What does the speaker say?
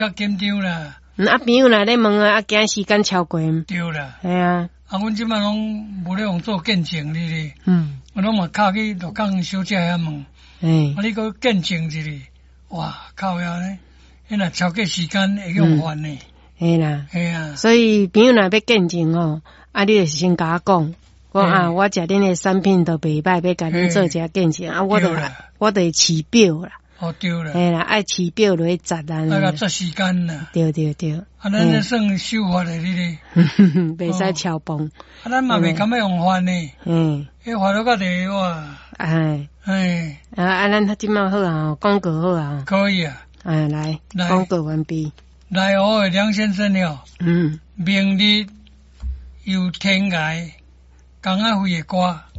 较紧张啦。 啊，朋友来咧问啊，惊时间超过。 对啦。 系啊。 啊，阮即摆拢无咧用做见证哩咧。我拢嘛敲去鹿港小姐遐问。啊，你个见证一下，哇，靠呀咧！迄若超过时间会用烦呢。 系啦。 系啊。所以朋友若要见证哦，啊，你就是先甲我讲啊，我食恁的产品都袂歹，要甲恁做一下见证啊，我就饲表啦。 哦，对啦。 嘿啦，爱饲表落去摘啊。 那个摘时间啦。 对。 啊，咱这算守法的你咧。 袂使超崩。 啊，咱嘛袂敢要用烦呢。迄法律较地哇。 咱即摆好啊，广告好啊。 可以啊。 来，广告完毕。 来哦，梁先生了。明日有天涯，江阿辉的歌。